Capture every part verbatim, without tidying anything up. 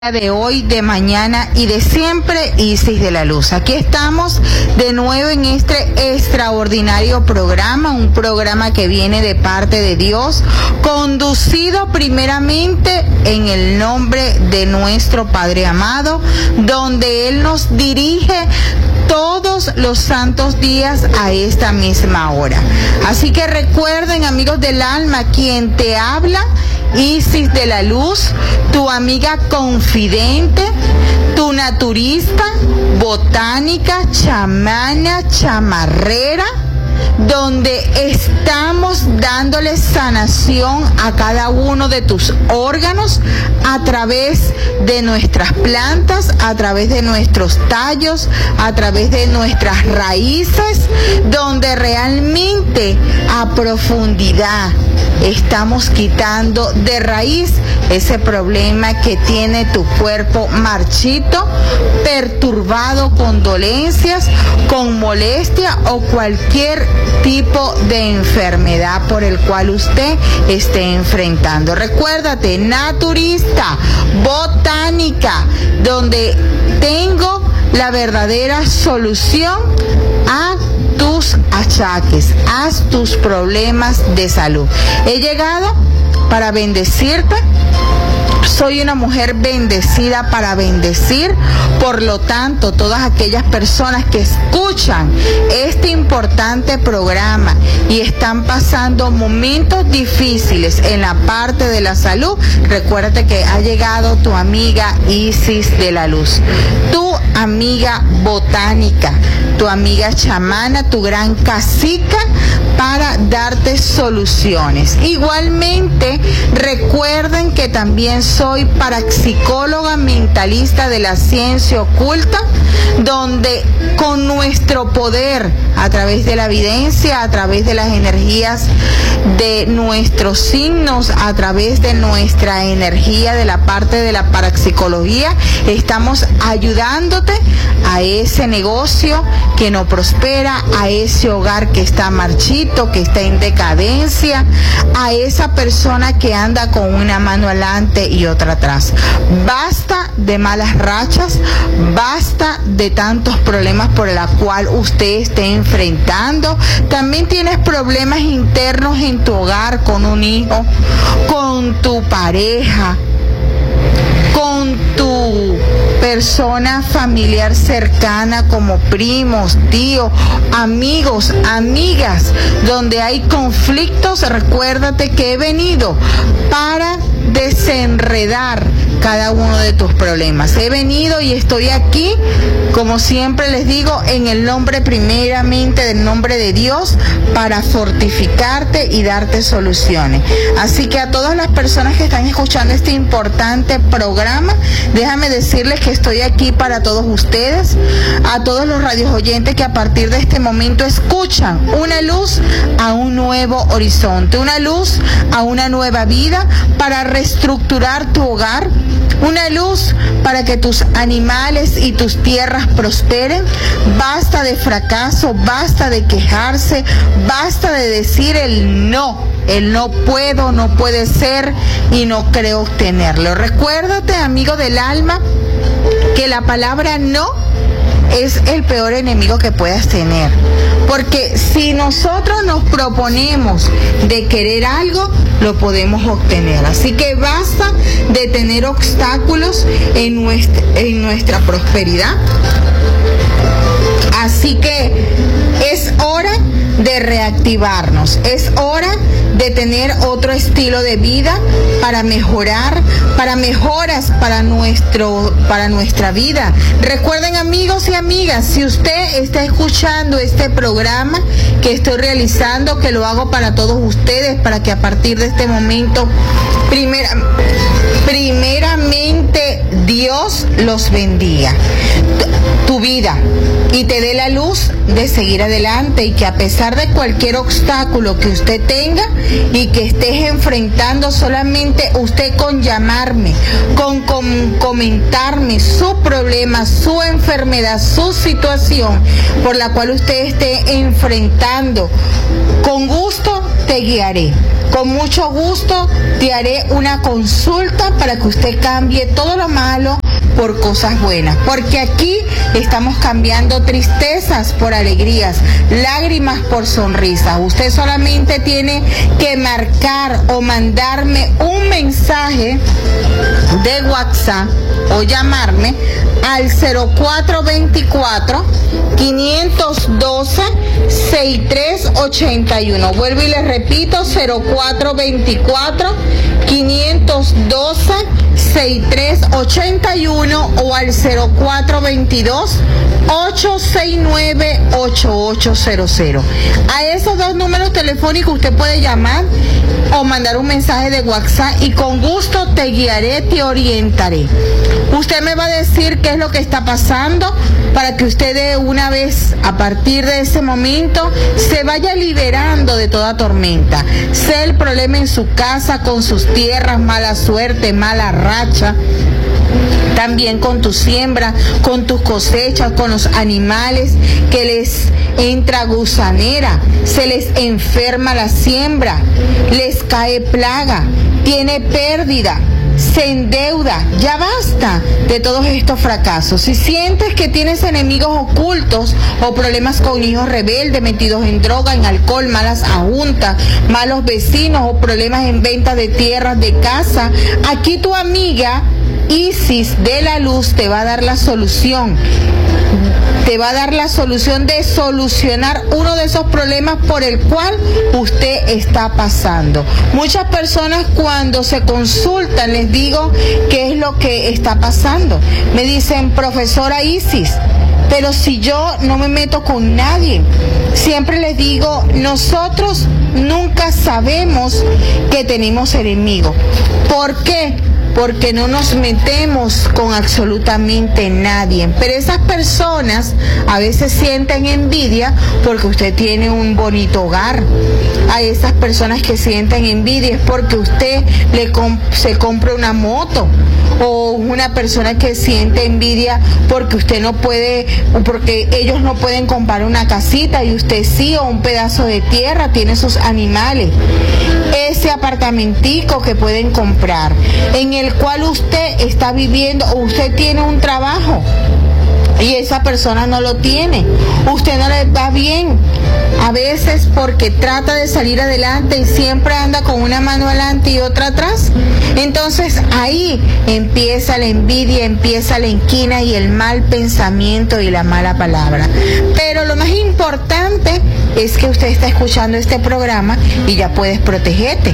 De hoy, de mañana y de siempre, Isis de la Luz. Aquí estamos de nuevo en este extraordinario programa, un programa que viene de parte de Dios, conducido primeramente en el nombre de nuestro Padre amado, donde Él nos dirige todos los santos días a esta misma hora. Así que recuerden, amigos del alma, quien te habla, Isis de la Luz, tu amiga confidente, tu naturista, botánica, chamana, chamarrera, donde estamos dándole sanación a cada uno de tus órganos a través de nuestras plantas, a través de nuestros tallos, a través de nuestras raíces, donde realmente a profundidad estamos quitando de raíz ese problema que tiene tu cuerpo marchito, perturbado con dolencias, con molestia o cualquier tipo de enfermedad por el cual usted esté enfrentando. Recuérdate, naturista, botánica, donde tengo la verdadera solución a tus achaques, a tus problemas de salud. He llegado para bendecirte. Soy una mujer bendecida para bendecir, por lo tanto, todas aquellas personas que escuchan este importante programa y están pasando momentos difíciles en la parte de la salud, recuérdate que ha llegado tu amiga Isis de la Luz, tu amiga botánica, tu amiga chamana, tu gran cacica, para darte soluciones. Igualmente, recuerden que también soy parapsicóloga mentalista de la ciencia oculta, donde con nuestro poder, a través de la evidencia, a través de las energías de nuestros signos, a través de nuestra energía de la parte de la parapsicología, estamos ayudándote a ese negocio que no prospera, a ese hogar que está marchito, que está en decadencia, a esa persona que anda con una mano adelante y otra atrás. Basta de malas rachas, basta de tantos problemas por los cuales usted esté enfrentando. También tienes problemas internos en tu hogar, con un hijo, con tu pareja, con tu persona familiar cercana como primos, tíos, amigos, amigas, donde hay conflictos. Recuérdate que he venido para desenredar cada uno de tus problemas. He venido y estoy aquí, como siempre les digo, en el nombre primeramente del nombre de Dios, para fortificarte y darte soluciones. Así que a todas las personas que están escuchando este importante programa, déjame decirles que estoy aquí para todos ustedes, a todos los radios oyentes que a partir de este momento escuchan una luz a un nuevo horizonte, una luz a una nueva vida, para reestructurar tu hogar, una luz para que tus animales y tus tierras prosperen. Basta de fracaso, basta de quejarse, basta de decir el no, el no puedo, no puede ser y no creo obtenerlo. Recuérdate, amigo del alma, que la palabra no es el peor enemigo que puedas tener, porque si nosotros nos proponemos de querer algo, lo podemos obtener. Así que basta de tener obstáculos en nuestra, en nuestra prosperidad. Así que es hora de reactivarnos, es hora de tener otro estilo de vida para mejorar, para mejoras para nuestro, para nuestra vida. Recuerden, amigos y amigas, si usted está escuchando este programa que estoy realizando, que lo hago para todos ustedes, para que a partir de este momento, primera, primeramente Dios los bendiga tu vida y te dé la luz de seguir adelante, y que a pesar de cualquier obstáculo que usted tenga y que estés enfrentando, solamente usted con llamarme, con, con comentarme su problema, su enfermedad, su situación por la cual usted esté enfrentando, con gusto te guiaré. Con mucho gusto te haré una consulta para que usted cambie todo lo malo por cosas buenas, porque aquí estamos cambiando tristezas por alegrías, lágrimas por sonrisas. Usted solamente tiene que marcar o mandarme un mensaje de WhatsApp o llamarme al cero cuatro veinticuatro, quinientos doce, sesenta y tres ochenta y uno. Vuelvo y les repito, cero cuatro veinticuatro, quinientos doce, sesenta y tres ochenta y uno o al cero cuatro veintidós, ochocientos sesenta y nueve, ochenta y ocho cero cero. A esos dos números telefónicos usted puede llamar o mandar un mensaje de WhatsApp y con gusto te guiaré, te orientaré. Usted me va a decir qué es lo que está pasando para que usted de una vez, a partir de ese momento, se vaya liberando de toda tormenta. Sea el problema en su casa, con sus tierras, mala suerte, mala racha, también con tu siembra, con tus cosechas, con los animales, que les entra gusanera, se les enferma la siembra, les cae plaga, tiene pérdida, se endeuda. Ya basta de todos estos fracasos. Si sientes que tienes enemigos ocultos o problemas con hijos rebeldes, metidos en droga, en alcohol, malas ajuntas, malos vecinos o problemas en venta de tierras, de casa, aquí tu amiga Isis de la Luz te va a dar la solución. Te va a dar la solución de solucionar uno de esos problemas por el cual usted está pasando. Muchas personas cuando se consultan les digo qué es lo que está pasando. Me dicen, profesora Isis, pero si yo no me meto con nadie. Siempre les digo, nosotros nunca sabemos que tenemos enemigos. ¿Por qué? Porque no nos metemos con absolutamente nadie. Pero esas personas a veces sienten envidia porque usted tiene un bonito hogar. Hay esas personas que sienten envidia es porque usted le comp- se compra una moto. O una persona que siente envidia porque usted no puede, porque ellos no pueden comprar una casita y usted sí, o un pedazo de tierra, tiene sus animales. Ese apartamentico que pueden comprar, en el cual usted está viviendo, o usted tiene un trabajo y esa persona no lo tiene, usted no le va bien, a veces porque trata de salir adelante y siempre anda con una mano adelante y otra atrás. Entonces ahí empieza la envidia, empieza la inquina y el mal pensamiento y la mala palabra. Pero lo más importante es que usted está escuchando este programa y ya puedes protegerte.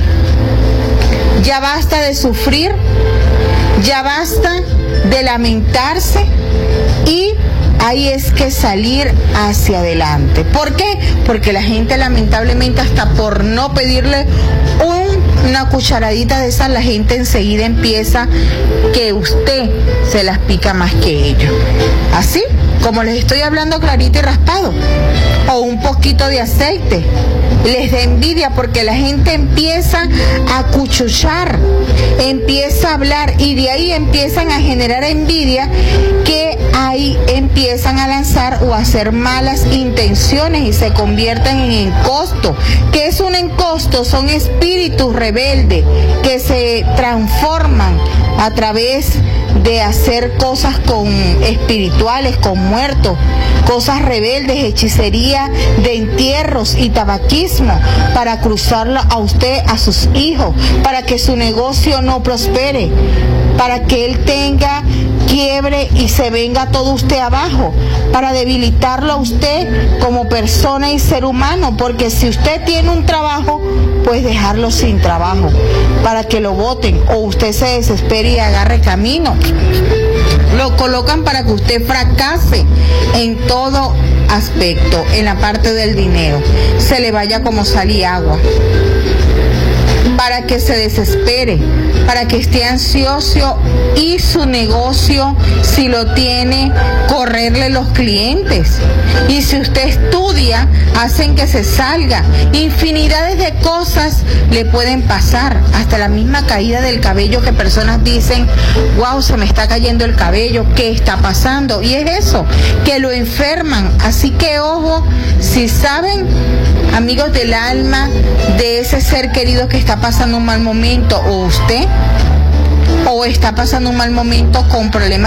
Ya basta de sufrir, ya basta de lamentarse y ahí es que salir hacia adelante. ¿Por qué? Porque la gente lamentablemente hasta por no pedirle un, una cucharadita de sal, la gente enseguida empieza que usted se las pica más que ellos. Así como les estoy hablando clarito y raspado. O un poquito de aceite. Les da envidia porque la gente empieza a cuchuchar, empieza a hablar y de ahí empiezan a generar envidia, que ahí empiezan a lanzar o a hacer malas intenciones y se convierten en encosto. ¿Qué es un encosto? Son espíritus rebeldes que se transforman a través de hacer cosas con espirituales, con muertos, cosas rebeldes, hechicería de entierros y tabaquismo para cruzarlo a usted, a sus hijos, para que su negocio no prospere, para que él tenga quiebre y se venga todo usted abajo, para debilitarlo a usted como persona y ser humano, porque si usted tiene un trabajo, pues dejarlo sin trabajo, para que lo voten o usted se desespere y agarre camino. Lo colocan para que usted fracase en todo aspecto, en la parte del dinero, se le vaya como sal y agua. para que se desespere, para que esté ansioso y su negocio, si lo tiene, correrle los clientes. Y si usted estudia, hacen que se salga. Infinidades de cosas le pueden pasar, hasta la misma caída del cabello, que personas dicen, wow, se me está cayendo el cabello, ¿qué está pasando? Y es eso, que lo enferman. Así que ojo, si saben, amigos del alma, de ese ser querido que está pasando un mal momento, o usted, o está pasando un mal momento con problemas